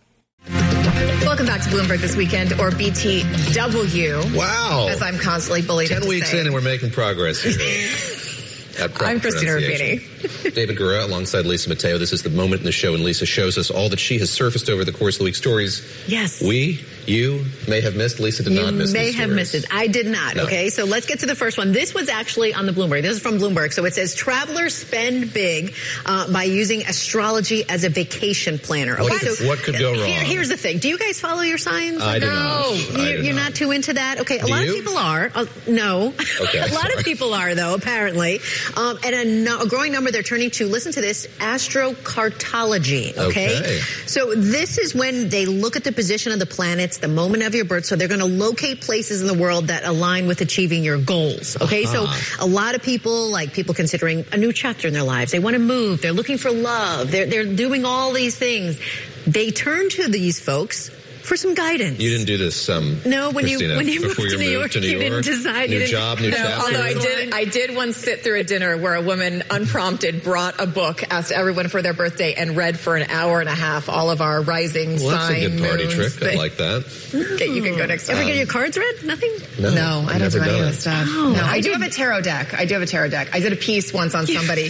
Welcome back to Bloomberg This Weekend, or BTW. Wow. As I'm constantly bullied into 10 weeks saying. in and we're making progress here. I'm Christina Rafini. David Gura alongside Lisa Mateo. This is the moment in the show when Lisa shows us all that she has surfaced over the course of the week. Stories Yes. you may have missed. Lisa did not miss. You may have missed it. I did not. No. Okay, so let's get to the first one. This was actually on the Bloomberg. This is from Bloomberg. So it says travelers spend big by using astrology as a vacation planner. Okay, What could go wrong? Here's the thing. Do you guys follow your signs? I do not. You're not too into that? Okay, a lot of people are. No. Okay, a lot of people are, though, apparently. And a growing number they're turning to, listen to this, astrocartology. Okay? So this is when they look at the position of the planets, the moment of your birth. So they're going to locate places in the world that align with achieving your goals. Okay? So a lot of people, like people considering a new chapter in their lives, they want to move. They're looking for love. They're doing all these things. They turn to these folks for some guidance. You didn't do this, no, when Christina, you moved before to New York, you didn't decide. New job, new chapter. Although I did once sit through a dinner where a woman, unprompted, brought a book, asked everyone for their birthday, and read for an hour and a half all of our rising sign that's a good party moons trick. I like that. Okay, you can go next time. Ever get your cards read? Nothing? No, I don't do any of that stuff. Oh, no, I do have a tarot deck. I did a piece once on somebody.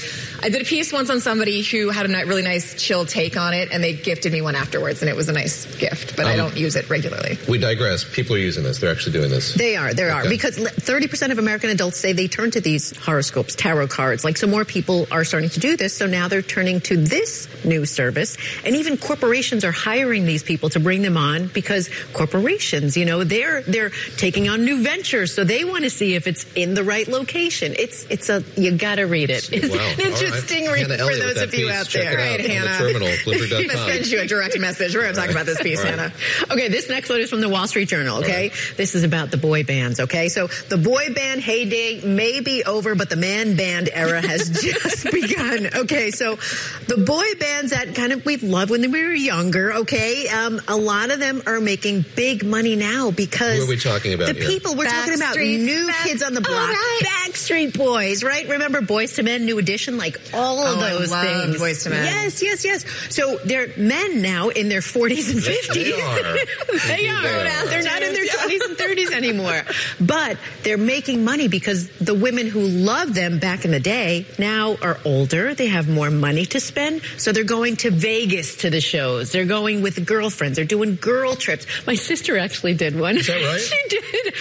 Who had a really nice chill take on it, and they gifted me one afterwards, and it was a nice gift, but I don't use it regularly. We digress. People are using this. They're actually doing this. They are. Because 30% of American adults say they turn to these horoscopes, tarot cards. So more people are starting to do this. So now they're turning to this new service. And even corporations are hiring these people to bring them on because corporations, they're taking on new ventures. So they want to see if it's in the right location. You got to read it. It's an interesting read for those of you out there. Right, Hannah. Terminal, Bloomberg.com. I'm going to send you a direct message. We're going to talk about this piece, Hannah. Okay, this next one is from the Wall Street Journal, okay? This is about the boy bands, okay? So the boy band heyday may be over, but the man band era has just begun. Okay, so the boy bands that we loved when we were younger, okay? A lot of them are making big money now because... Who are we talking about The people, we're talking about New Kids on the Block, Backstreet Boys, right? Remember Boyz II Men, New Edition, all of those things. Boyz II Men. Yes. So they're men now in their 40s and 50s. They are. They're not in their 20s and 30s anymore. But they're making money because the women who loved them back in the day now are older. They have more money to spend. So they're going to Vegas to the shows. They're going with girlfriends. They're doing girl trips. My sister actually did one. Is that right? She did.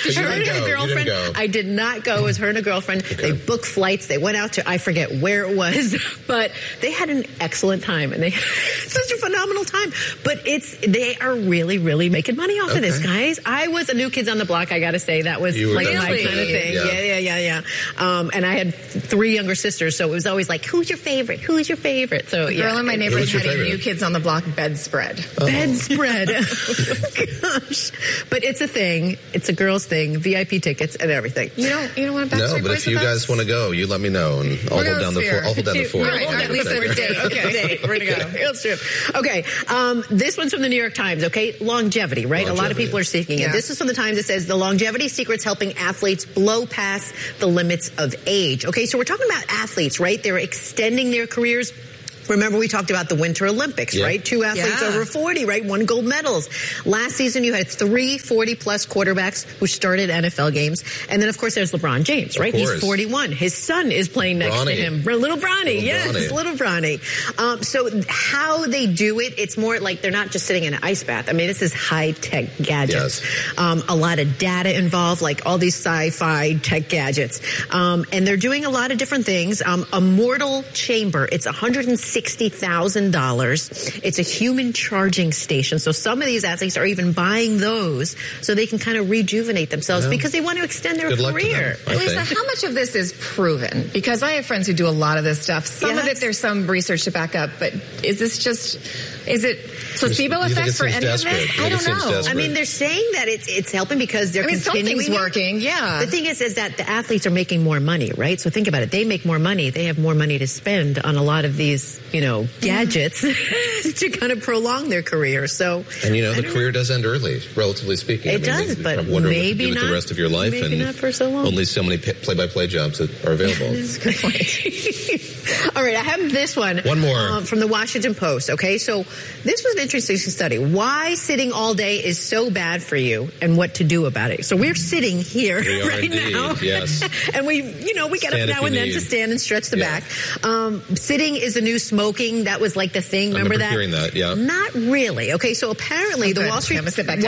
Her and her girlfriend. I did not go. It was her and a girlfriend. Okay. They booked flights. They went out to, I forget where it was, but they had an excellent time, and they had such a phenomenal time. But they are really, really making money off of this, guys. I was a New Kids on the Block. I got to say that was like my kind of thing. Yeah. And I had 3 younger sisters, so it was always like, who's your favorite? Who's your favorite? So the girl in my neighborhood had a New Kids on the Block bedspread. Bedspread. Gosh. But it's a thing. It's a girl's thing. VIP tickets and everything. You don't want to No, but if you guys want to go, you let me know, and I'll hold down the fort. I'll hold down the fort. All right, Lisa, we're date. Okay, we're gonna go. That's true. Okay, this one's from the New York Times. Okay, longevity, right? A lot of people are seeking it. This is from the Times. It says the longevity secrets helping athletes blow past the limits of age. Okay, so we're talking about athletes, right? They're extending their careers. Remember, we talked about the Winter Olympics, right? 2 athletes over 40, right? 1 gold medals. Last season, you had 3 40-plus quarterbacks who started NFL games. And then, of course, there's LeBron James, right? He's 41. His son is playing next to him. Little Bronny. Yes, little Bronny. So how they do it, it's more like they're not just sitting in an ice bath. I mean, this is high-tech gadgets. A lot of data involved, like all these sci-fi tech gadgets. And they're doing a lot of different things. A mortal chamber. It's $160,000. It's a human charging station. So some of these athletes are even buying those so they can kind of rejuvenate themselves because they want to extend their career. Lisa, how much of this is proven? Because I have friends who do a lot of this stuff. Some of it, there's some research to back up, but is it placebo effect for any of this? I don't know. I mean, they're saying that it's helping because they're continuing. Something's working, The thing is that the athletes are making more money, right? So think about it. They make more money. They have more money to spend on a lot of these, gadgets to kind of prolong their career. So, and the career does end early, relatively speaking. It does, but maybe what to do with the rest of your life, maybe not for so long. Only so many play-by-play jobs that are available. That's a good point. All right, I have this one. One more from the Washington Post. Okay, so this was an interesting study. Why sitting all day is so bad for you, and what to do about it. So we're sitting here right now, yes, and we get up now and then to stand and stretch the back. Sitting is the new smoking. That was like the thing. Remember that? Hearing that, yeah. Not really. Okay, so apparently the Washington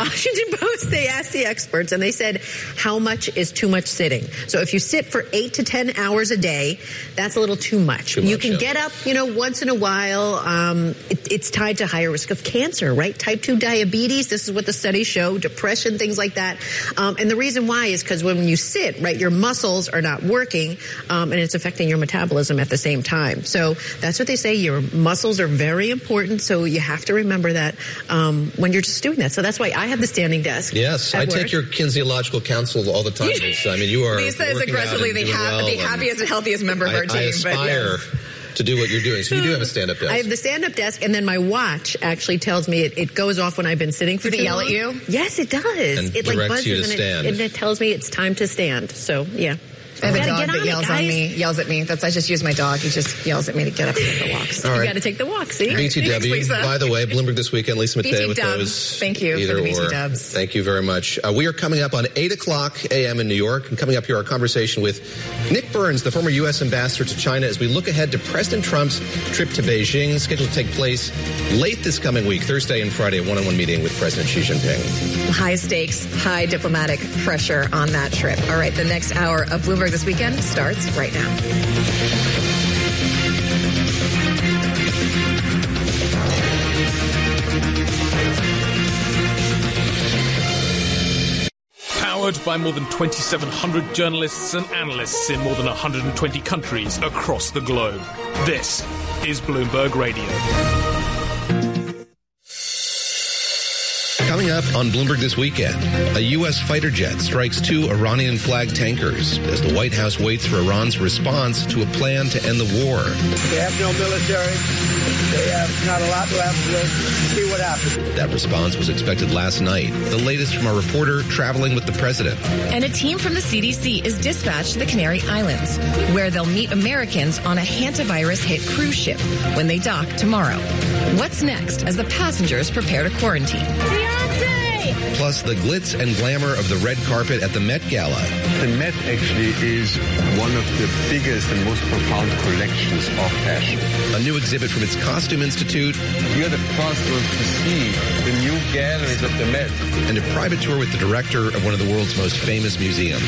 Post, they asked the experts, and they said, how much is too much sitting? So if you sit for 8 to 10 hours a day, that's a little too much. You can get up, once in a while. It's tied to higher risk of cancer, right? Type 2 diabetes, this is what the studies show, depression, things like that. And the reason why is because when you sit, right, your muscles are not working, and it's affecting your metabolism at the same time. So that's what they say. Your muscles are very important, so you have to remember that when you're just doing that. So that's why I have the standing desk. Yes, I take your kinesiological counsel all the time, Lisa. I mean, you are Lisa is aggressively the happiest and healthiest member of our team. I aspire to do what you're doing. So you do have a stand-up desk. I have the stand-up desk, and then my watch actually tells me it goes off when I've been sitting for too long. Does it yell at you? Yes, it does. And it directs buzzes you to stand. And it tells me it's time to stand. So, yeah. I have a dog that yells at me. I just use my dog. He just yells at me to get up and take the walks. All right. You got to take the walk, see? BTW, by the way, Bloomberg This Weekend, Lisa Mateo with those. Thank you for the BT Dubs. Thank you very much. We are coming up on 8 o'clock a.m. in New York. And coming up here, our conversation with Nick Burns, the former U.S. ambassador to China, as we look ahead to President Trump's trip to Beijing, scheduled to take place late this coming week, Thursday and Friday, a one-on-one meeting with President Xi Jinping. High stakes, high diplomatic pressure on that trip. All right, the next hour of Bloomberg This Weekend starts right now. Powered by more than 2,700 journalists and analysts in more than 120 countries across the globe. This is Bloomberg Radio. Coming up on Bloomberg This Weekend, a U.S. fighter jet strikes 2 Iranian-flagged tankers as the White House waits for Iran's response to a plan to end the war. They have no military. They have not a lot left. We'll see what happens. That response was expected last night. The latest from our reporter traveling with the president. And a team from the CDC is dispatched to the Canary Islands, where they'll meet Americans on a hantavirus-hit cruise ship when they dock tomorrow. What's next as the passengers prepare to quarantine? Beyonce! Plus the glitz and glamour of the red carpet at the Met Gala. The Met actually is one of the biggest and most profound collections of fashion. A new exhibit from its Costume Institute. You're the first to see the new galleries of the Met. And a private tour with the director of one of the world's most famous museums.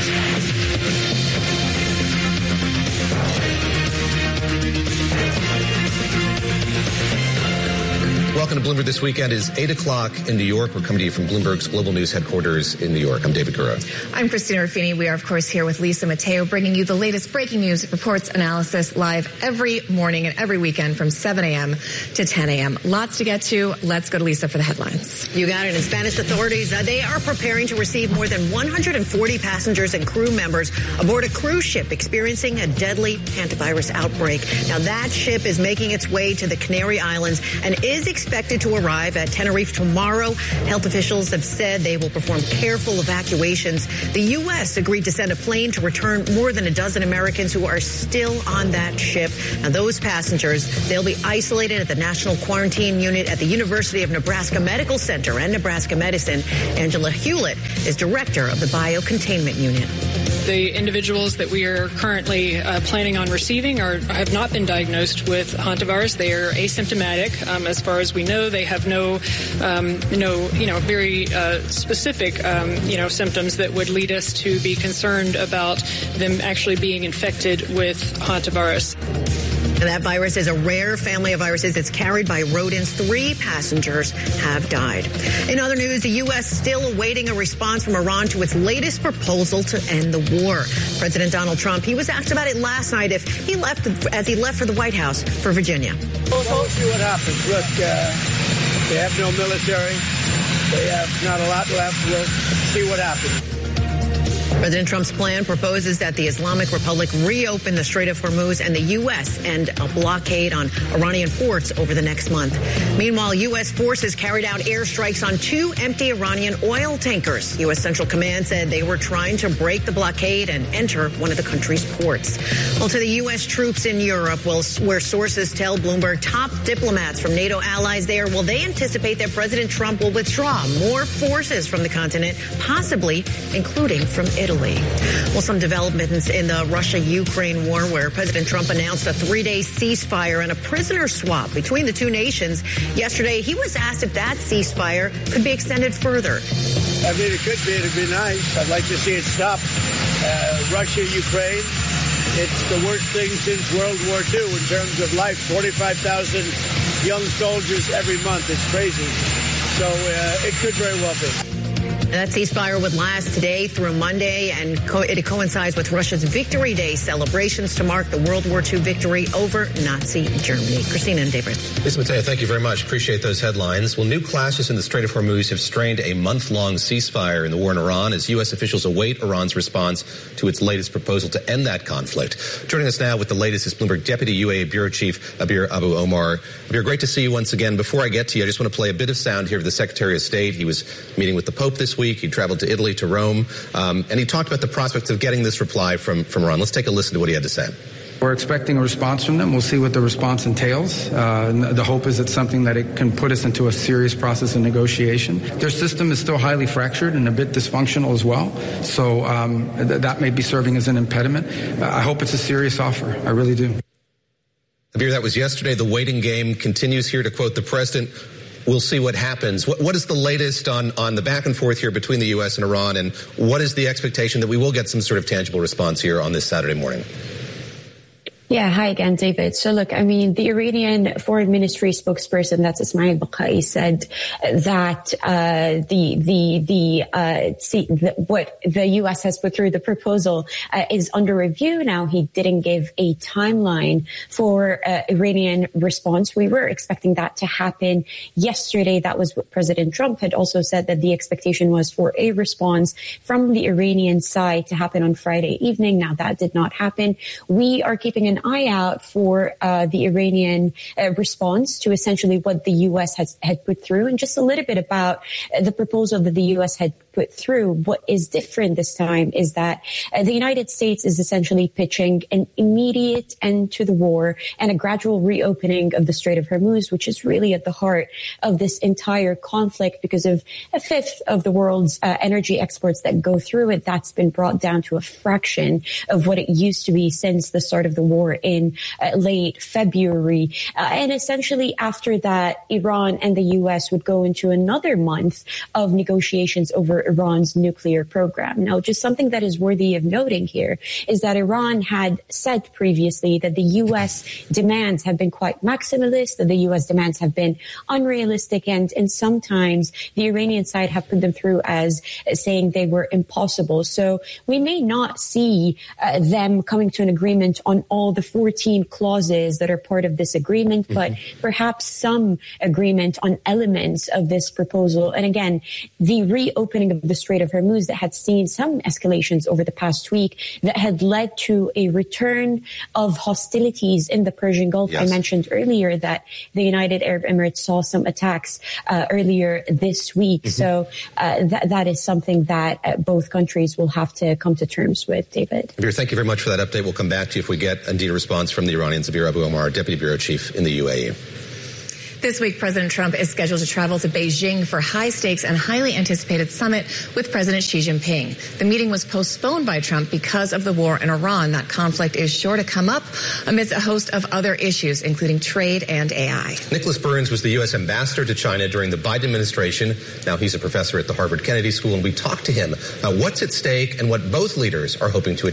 Welcome to Bloomberg This Weekend. It's 8 o'clock in New York. We're coming to you from Bloomberg's Global News headquarters in New York. I'm David Gura. I'm Christina Ruffini. We are, of course, here with Lisa Mateo, bringing you the latest breaking news, reports, analysis live every morning and every weekend from 7 a.m. to 10 a.m. Lots to get to. Let's go to Lisa for the headlines. You got it. In Spanish authorities, they are preparing to receive more than 140 passengers and crew members aboard a cruise ship experiencing a deadly hantavirus outbreak. Now, that ship is making its way to the Canary Islands and is expected to arrive at Tenerife tomorrow. Health officials have said they will perform careful evacuations. The U.S. agreed to send a plane to return more than a dozen Americans who are still on that ship. Now, those passengers, they'll be isolated at the National Quarantine Unit at the University of Nebraska Medical Center and Nebraska Medicine. Angela Hewlett is director of the Biocontainment Unit. The individuals that we are currently planning on receiving have not been diagnosed with hantavirus. They are asymptomatic. As far as we know, they have no very specific, symptoms that would lead us to be concerned about them actually being infected with hantavirus. And that virus is a rare family of viruses. It's carried by rodents. 3 passengers have died. In other news, the U.S. still awaiting a response from Iran to its latest proposal to end the war. President Donald Trump, he was asked about it last night as he left for the White House for Virginia. We'll see what happens. Look, they have no military. They have not a lot left. We'll see what happens. President Trump's plan proposes that the Islamic Republic reopen the Strait of Hormuz and the U.S. end a blockade on Iranian ports over the next month. Meanwhile, U.S. forces carried out airstrikes on 2 empty Iranian oil tankers. U.S. Central Command said they were trying to break the blockade and enter one of the country's ports. Well, to the U.S. troops in Europe, where sources tell Bloomberg top diplomats from NATO allies there, they anticipate that President Trump will withdraw more forces from the continent, possibly including from Italy. Well, some developments in the Russia-Ukraine war where President Trump announced a 3-day ceasefire and a prisoner swap between the 2 nations. Yesterday, he was asked if that ceasefire could be extended further. I mean, it could be. It'd be nice. I'd like to see it stop. Russia-Ukraine, it's the worst thing since World War II in terms of life. 45,000 young soldiers every month. It's crazy. So it could very well be. That ceasefire would last today through Monday, and it coincides with Russia's Victory Day celebrations to mark the World War II victory over Nazi Germany. Christina and David. Lisa Mateo, thank you very much. Appreciate those headlines. Well, new clashes in the Strait of Hormuz have strained a month-long ceasefire in the war in Iran as U.S. officials await Iran's response to its latest proposal to end that conflict. Joining us now with the latest is Bloomberg Deputy UAE Bureau Chief Abir Abu Omar. Abir, great to see you once again. Before I get to you, I just want to play a bit of sound here of the Secretary of State. He was meeting with the Pope this week. He traveled to Italy, to Rome, and he talked about the prospects of getting this reply from Iran. Let's take a listen to what he had to say. We're expecting a response from them. We'll see what the response entails. The hope is it's something that it can put us into a serious process of negotiation. Their system is still highly fractured and a bit dysfunctional as well, so that may be serving as an impediment. I hope it's a serious offer. I really do. Abir, that was yesterday. The waiting game continues here, to quote the president. We'll see what happens. What is the latest on the back and forth here between the U.S. and Iran, and what is the expectation that we will get some sort of tangible response here on this Saturday morning? Yeah, hi again, David. So look, I mean, the Iranian Foreign Ministry spokesperson, that's Ismail Baqai, said that what the U.S. has put through the proposal is under review now. He didn't give a timeline for Iranian response. We were expecting that to happen yesterday. That was what President Trump had also said, that the expectation was for a response from the Iranian side to happen on Friday evening. Now, that did not happen. We are keeping an eye out for the Iranian response to essentially what the U.S. had put through, and just a little bit about the proposal that the U.S. had put through. What is different this time is that the United States is essentially pitching an immediate end to the war and a gradual reopening of the Strait of Hormuz, which is really at the heart of this entire conflict because of a fifth of the world's energy exports that go through it. That's been brought down to a fraction of what it used to be since the start of the war in late February. And essentially after that, Iran and the U.S. would go into another month of negotiations over Iran's nuclear program. Now, just something that is worthy of noting here is that Iran had said previously that the U.S. demands have been quite maximalist, that the U.S. demands have been unrealistic, and sometimes the Iranian side have put them through as saying they were impossible. So we may not see them coming to an agreement on all the 14 clauses that are part of this agreement, but perhaps some agreement on elements of this proposal. And again, the reopening of the Strait of Hormuz that had seen some escalations over the past week that had led to a return of hostilities in the Persian Gulf. Yes. I mentioned earlier that the United Arab Emirates saw some attacks earlier this week. So that is something that both countries will have to come to terms with, David. Veer, thank you very much for that update. We'll come back to you if we get indeed a response from the Iranians. Veer Abu Omar, Deputy Bureau Chief in the UAE. This week, President Trump is scheduled to travel to Beijing for high-stakes and highly anticipated summit with President Xi Jinping. The meeting was postponed by Trump because of the war in Iran. That conflict is sure to come up amidst a host of other issues, including trade and AI. Nicholas Burns was the U.S. ambassador to China during the Biden administration. Now he's a professor at the Harvard Kennedy School, and we talked to him about what's at stake and what both leaders are hoping to achieve.